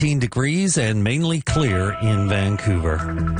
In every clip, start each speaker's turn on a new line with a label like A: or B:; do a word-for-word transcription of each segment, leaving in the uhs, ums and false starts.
A: degrees and mainly clear in Vancouver.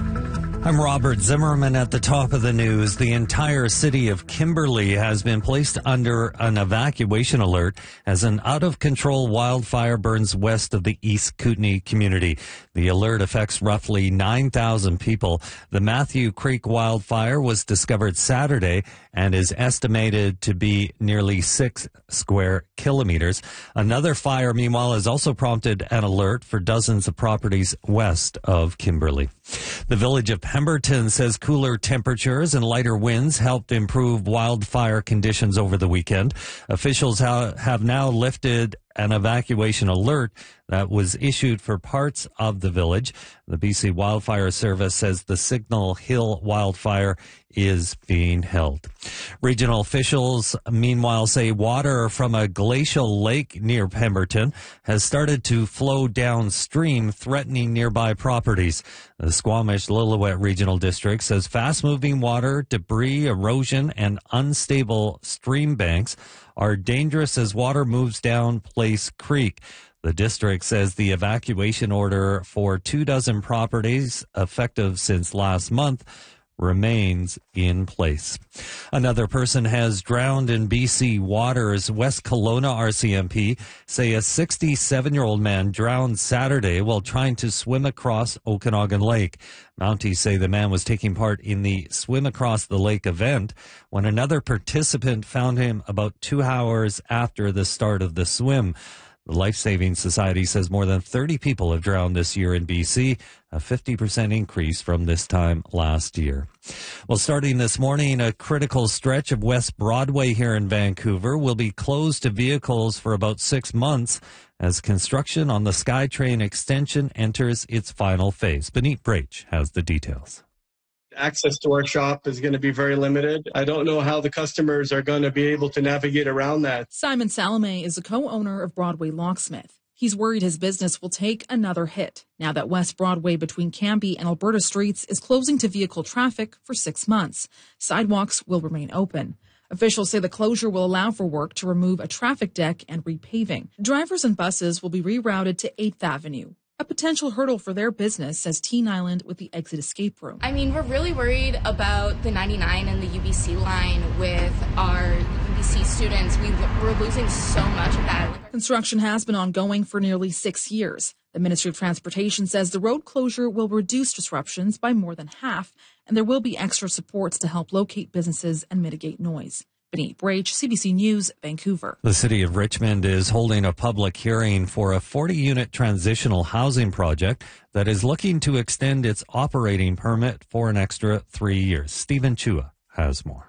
A: I'm Robert Zimmerman at the top of the news. The entire city of Kimberley has been placed under an evacuation alert as an out-of-control wildfire burns west of the East Kootenay community. The alert affects roughly nine thousand people. The Matthew Creek wildfire was discovered Saturday and is estimated to be nearly six square kilometers. Another fire, meanwhile, has also prompted an alert for dozens of properties west of Kimberley. The village of Pemberton says cooler temperatures and lighter winds helped improve wildfire conditions over the weekend. Officials ha- have now lifted an evacuation alert that was issued for parts of the village. The B C Wildfire Service says the Signal Hill wildfire is being held. Regional officials, meanwhile, say water from a glacial lake near Pemberton has started to flow downstream, threatening nearby properties. The Squamish-Lillooet Regional District says fast-moving water, debris, erosion, and unstable stream banks are dangerous as water moves down Place Creek. The district says the evacuation order for two dozen properties, effective since last month, remains in place. Another person has drowned in B C waters. West Kelowna R C M P say a sixty-seven-year-old man drowned Saturday while trying to swim across Okanagan Lake. Mounties say the man was taking part in the Swim Across the Lake event when another participant found him about two hours after the start of the swim. The Life Saving Society says more than thirty people have drowned this year in B C, a fifty percent increase from this time last year. Well, starting this morning, a critical stretch of West Broadway here in Vancouver will be closed to vehicles for about six months as construction on the SkyTrain extension enters its final phase. Benit Brach has the details.
B: Access to our shop is going to be very limited. I don't know how the customers are going to be able to navigate around that.
C: Simon Salome is a co-owner of Broadway Locksmith. He's worried his business will take another hit now that West Broadway between Cambie and Alberta Streets is closing to vehicle traffic for six months. Sidewalks will remain open. Officials say the closure will allow for work to remove a traffic deck and repaving. Drivers and buses will be rerouted to eighth Avenue. A potential hurdle for their business, says Teen Island with the Exit Escape Room.
D: I mean, we're really worried about the ninety-nine and the U B C line with our U B C students. We, we're losing so much of that.
C: Construction has been ongoing for nearly six years. The Ministry of Transportation says the road closure will reduce disruptions by more than half, and there will be extra supports to help locate businesses and mitigate noise. Benit Brach, C B C News, Vancouver.
A: The City of Richmond is holding a public hearing for a forty-unit transitional housing project that is looking to extend its operating permit for an extra three years. Stephen Chua has more.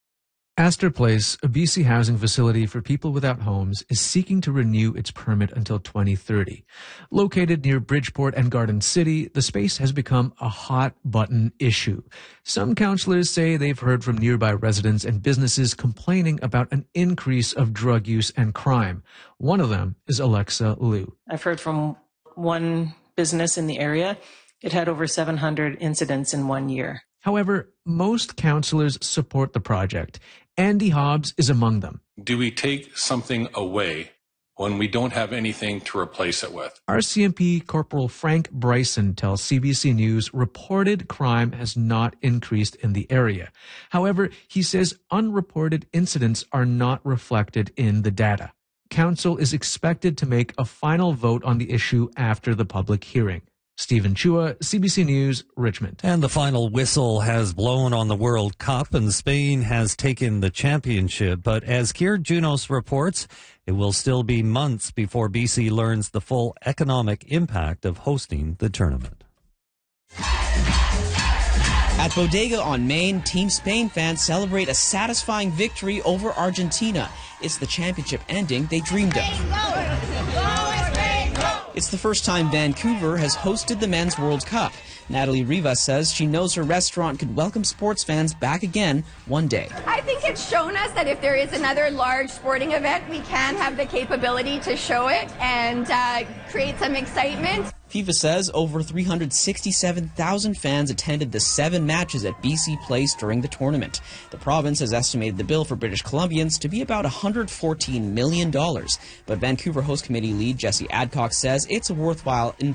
E: Astor Place, a B C housing facility for people without homes, is seeking to renew its permit until twenty thirty. Located near Bridgeport and Garden City, the space has become a hot-button issue. Some councillors say they've heard from nearby residents and businesses complaining about an increase of drug use and crime. One of them is Alexa Liu.
F: I've heard from one business in the area. It had over seven hundred incidents in one year.
E: However, most councillors support the project. Andy Hobbs is among them.
G: Do we take something away when we don't have anything to replace it with?
E: R C M P Corporal Frank Bryson tells C B C News reported crime has not increased in the area. However, he says unreported incidents are not reflected in the data. Council is expected to make a final vote on the issue after the public hearing. Stephen Chua, C B C News, Richmond.
A: And the final whistle has blown on the World Cup, and Spain has taken the championship. But as Kier Junos reports, it will still be months before B C learns the full economic impact of hosting the tournament.
H: At Bodega on Main, Team Spain fans celebrate a satisfying victory over Argentina. It's the championship ending they dreamed of. It's the first time Vancouver has hosted the Men's World Cup. Natalie Rivas says she knows her restaurant could welcome sports fans back again one day.
I: I think it's shown us that if there is another large sporting event, we can have the capability to show it and uh, create some excitement.
H: FIFA says over three hundred sixty-seven thousand fans attended the seven matches at B C Place during the tournament. The province has estimated the bill for British Columbians to be about one hundred fourteen million dollars. But Vancouver Host Committee lead Jesse Adcock says it's a worthwhile investment.